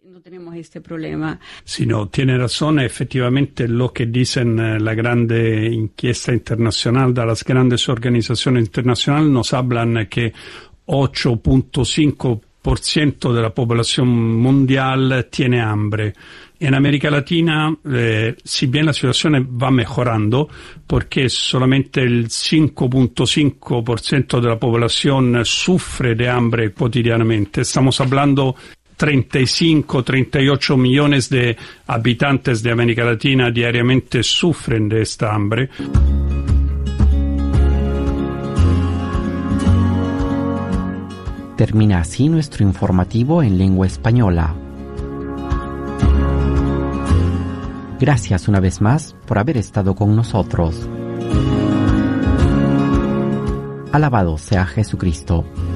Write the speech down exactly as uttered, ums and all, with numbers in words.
No tenemos este problema. Sí, no, tiene razón. Efectivamente, lo que dicen la grande inquiesta internacional, de las grandes organizaciones internacionales, nos hablan que ocho punto cinco por ciento de la población mundial tiene hambre. En América Latina, eh, si bien la situación va mejorando, porque solamente el cinco punto cinco por ciento de la población sufre de hambre cotidianamente. Estamos hablando treinta y cinco, treinta y ocho millones de habitantes de América Latina diariamente sufren de esta hambre. Termina así nuestro informativo en lengua española. Gracias una vez más por haber estado con nosotros. Alabado sea Jesucristo.